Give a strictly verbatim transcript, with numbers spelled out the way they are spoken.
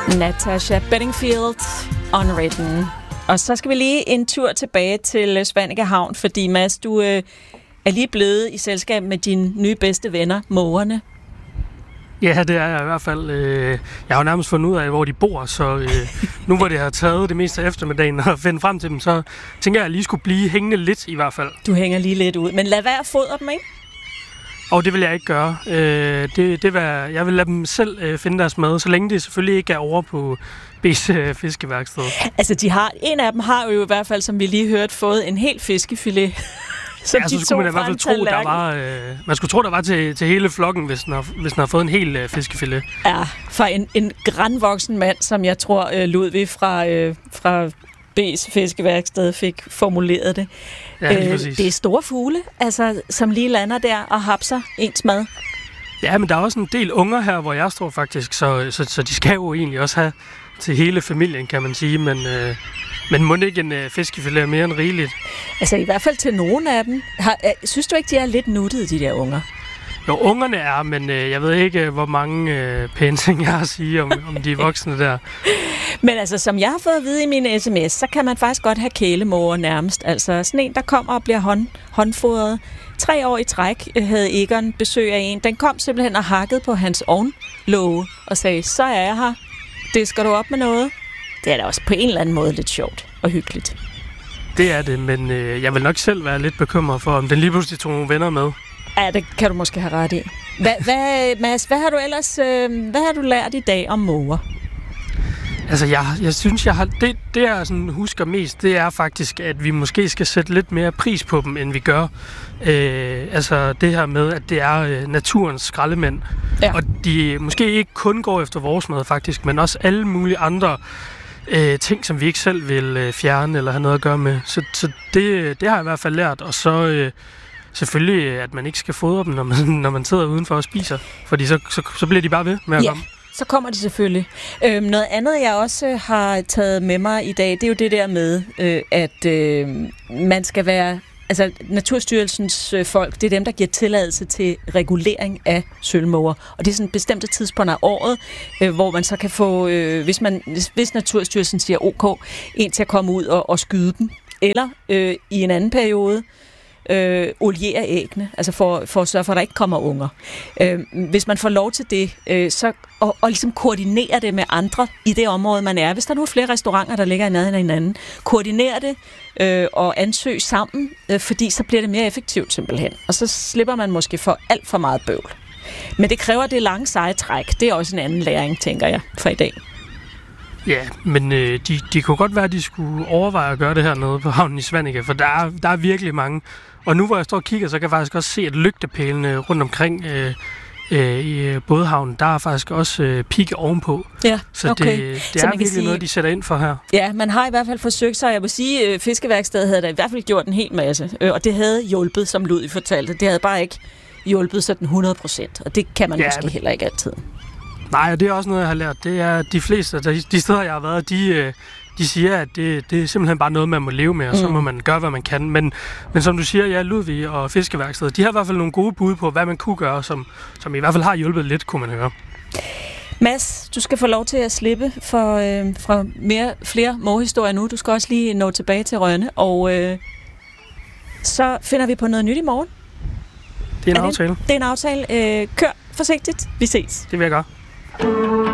Natasha Bedingfield, Unwritten. Og så skal vi lige en tur tilbage til Svaneke Havn, fordi Mads, du øh, er lige blevet i selskab med dine nye bedste venner, mågerne. Ja, det er jeg i hvert fald. Jeg har jo nærmest fundet ud af, hvor de bor, så nu hvor det har taget det meste af eftermiddagen og finde frem til dem, så tænker jeg, at jeg lige skulle blive hængende lidt i hvert fald. Du hænger lige lidt ud, men lad være at fodre dem, ikke? Og det vil jeg ikke gøre. Det, det vil, jeg vil lade dem selv finde deres mad, så længe det selvfølgelig ikke er over på B's fiskeværksted. Altså, de har, en af dem har jo i hvert fald, som vi lige hørte, fået en helt fiskefilet. Som ja, så skulle man i hvert fald tro, der var, øh, man skulle tro, der var til, til hele flokken, hvis den har, hvis den har fået en hel øh, fiskefilet. Ja, fra en, en grandvoksen mand, som jeg tror, øh, Ludvig fra, øh, fra B's fiskeværksted fik formuleret det. Ja, lige præcis. Øh, det er store fugle, altså, som lige lander der og hapser ens mad. Ja, men der er også en del unger her, hvor jeg står faktisk, så, så, så de skal jo egentlig også have til hele familien, kan man sige, men... Øh, Men må ikke en øh, fiskefilet er mere end rigeligt? Altså i hvert fald til nogen af dem. Har, øh, synes du ikke, de er lidt nuttede, de der unger? Jo, ungerne er, men øh, jeg ved ikke, hvor mange øh, pæne ting jeg har at sige om, om de voksne der. Men altså, som jeg har fået at vide i min sms, så kan man faktisk godt have kælemåger nærmest. Altså sådan en, der kommer og bliver hånd, håndfodret. Tre år i træk havde Egon besøg af en. Den kom simpelthen og hakkede på hans ovnlåge og sagde, så er jeg her. Det skal du op med noget. Det er da også på en eller anden måde lidt sjovt og hyggeligt. Det er det, men øh, jeg vil nok selv være lidt bekymret for, om den lige pludselig tog nogle venner med. Ja, det kan du måske have ret i. Hva, hvad, Mads, hvad har du ellers øh, hvad har du lært i dag om måger? Altså, jeg, jeg synes, jeg har det, det jeg sådan husker mest, det er faktisk, at vi måske skal sætte lidt mere pris på dem, end vi gør. Øh, altså, det her med, at det er øh, naturens skraldemænd. Ja. Og de måske ikke kun går efter vores mad, faktisk, men også alle mulige andre øh, ting, som vi ikke selv vil øh, fjerne eller have noget at gøre med. Så, så det, det har jeg i hvert fald lært. Og så øh, selvfølgelig, at man ikke skal fodre dem, når man, når man sidder udenfor og spiser. Fordi så, så, så bliver de bare ved med at ja. komme. Så kommer de selvfølgelig. Øhm, noget andet, jeg også har taget med mig i dag, det er jo det der med, øh, at øh, man skal være... Altså, Naturstyrelsens øh, folk, det er dem, der giver tilladelse til regulering af sølvmåger. Og det er sådan bestemte tidspunkter af året, øh, hvor man så kan få, øh, hvis, man, hvis, hvis Naturstyrelsen siger ok, en til at komme ud og, og skyde dem. Eller øh, i en anden periode, øh, oliere æggene, altså for, for at sørge for, at der ikke kommer unger. Øh, hvis man får lov til det, øh, så, og, og ligesom koordinere det med andre i det område, man er. Hvis der nu er flere restauranter, der ligger i nærheden af hinanden, koordinere det øh, og ansøge sammen, øh, fordi så bliver det mere effektivt simpelthen. Og så slipper man måske for alt for meget bøvl. Men det kræver det lange seje træk. Det er også en anden læring, tænker jeg, for i dag. Ja, men øh, de, de kunne godt være, at de skulle overveje at gøre det her nede på havnen i Svaneke, for der er, der er virkelig mange. Og nu hvor jeg står og kigger, så kan jeg faktisk også se, at lygtepælene rundt omkring øh, øh, i bådhavnen, der er faktisk også øh, pigge ovenpå. Ja, så okay. det, det så er virkelig sige, noget, de sætter ind for her. Ja, man har i hvert fald forsøgt sig. Jeg vil sige, at fiskeværkstedet havde da i hvert fald gjort en hel masse. Og det havde hjulpet, som Ludvig fortalte. Det havde bare ikke hjulpet sådan hundrede procent. Og det kan man ja, måske men... heller ikke altid. Nej, og det er også noget, jeg har lært. Det er de fleste, de, de steder, jeg har været, de, de siger, at det, det er simpelthen bare noget, man må leve med, og mm. så må man gøre, hvad man kan. Men, men som du siger, ja, Ludvig og fiskeværkstedet, de har i hvert fald nogle gode bud på, hvad man kunne gøre, som, som i hvert fald har hjulpet lidt, kunne man høre. Mads, du skal få lov til at slippe for, øh, for mere, flere mågehistorier nu. Du skal også lige nå tilbage til Rønne, og øh, så finder vi på noget nyt i morgen. Det er en er aftale. Det, det er en aftale. Øh, kør forsigtigt. Vi ses. Det vil jeg gøre.